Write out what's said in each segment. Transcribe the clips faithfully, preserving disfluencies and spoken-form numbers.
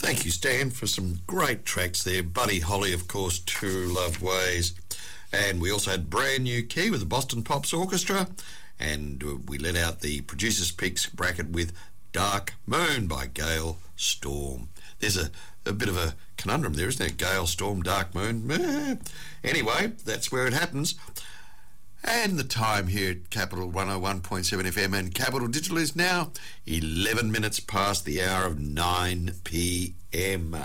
Thank you, Stan, for some great tracks there. Buddy Holly, of course, True Love Ways. And we also had Brand New Key with the Boston Pops Orchestra. And we let out the Producers' Picks bracket with Dark Moon by Gale Storm. There's a, a bit of a conundrum there, isn't there? Gale Storm, Dark Moon. Eh. Anyway, that's where it happens. And the time here at Capital one oh one point seven F M and Capital Digital is now eleven minutes past the hour of nine p m.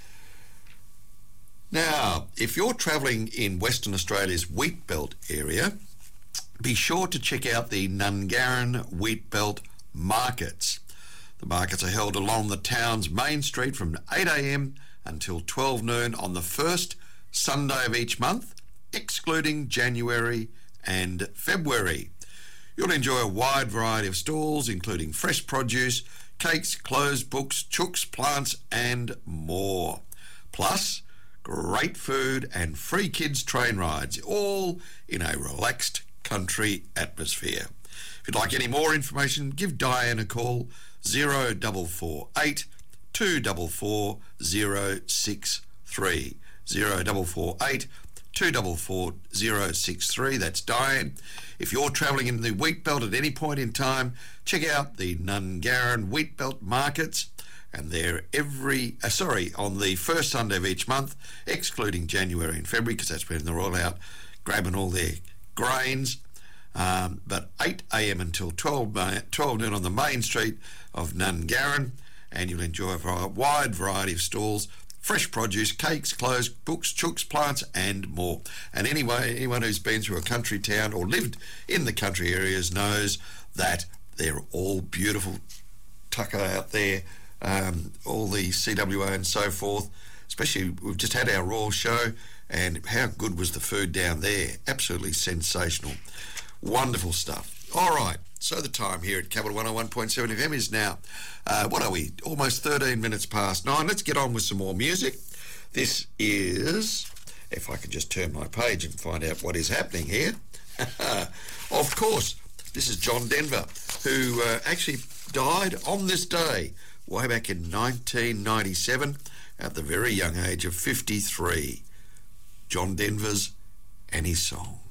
Now, if you're travelling in Western Australia's Wheat Belt area, be sure to check out the Nungarran Wheat Belt markets. The markets are held along the town's main street from eight a m until twelve noon on the first Sunday of each month, excluding January and February. You'll enjoy a wide variety of stalls, including fresh produce, cakes, clothes, books, chooks, plants, and more. Plus, great food and free kids train rides, all in a relaxed country atmosphere. If you'd like any more information, give Diane a call, zero four four eight, two four four, zero six three, zero four four eight, two four four, zero six three. That's Diane. If you're travelling in the Wheat Belt at any point in time, check out the Nungarran Wheat Belt markets, and they're every, uh, sorry, on the first Sunday of each month, excluding January and February, because that's when they're all out grabbing all their grains. Um, but eight a m until twelve, twelve noon on the main street of Nungarran, and you'll enjoy a wide variety of stalls, fresh produce, cakes, clothes, books, chooks, plants, and more. And anyway, anyone who's been through a country town or lived in the country areas knows that they're all beautiful. Tucker out there, um, all the C W A and so forth. Especially, we've just had our Raw show, and how good was the food down there? Absolutely sensational. Wonderful stuff. All right, so the time here at Capital one oh one point seven F M is now, uh, what are we, almost thirteen minutes past nine. Let's get on with some more music. This is, if I can just turn my page and find out what is happening here. Of course, this is John Denver, who uh, actually died on this day way back in nineteen ninety-seven at the very young age of fifty-three. John Denver's and his song.